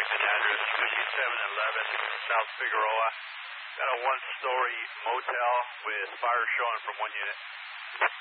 Arlington address 5711 South Figueroa. Got a one-story motel with fire showing from one unit.